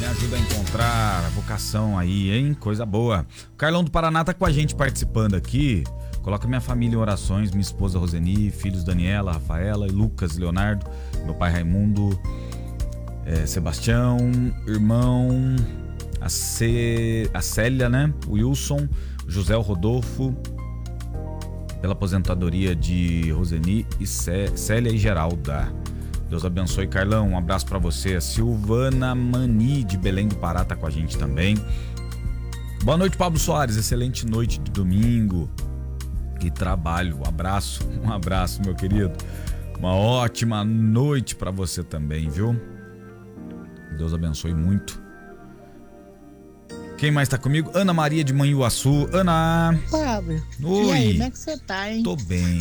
ajuda a encontrar a vocação aí, hein? Coisa boa. O Carlão do Paraná tá com a gente participando aqui. Coloca minha família em orações, minha esposa Roseni, filhos Daniela, Rafaela e Lucas, Leonardo, meu pai Raimundo, Sebastião, irmão, a Célia, né? O Wilson, o José o Rodolfo, pela aposentadoria de Roseni e Célia e Geralda. Deus abençoe, Carlão. Um abraço pra você. A Silvana Mani, de Belém do Pará, tá com a gente também. Boa noite, Pablo Soares. Excelente noite de domingo e trabalho. Um abraço, meu querido. Uma ótima noite pra você também, viu? Deus abençoe muito. Quem mais tá comigo? Ana Maria de Manhuaçu. Ana! Pablo, Oi! e aí, como é que você tá, hein? Tô bem.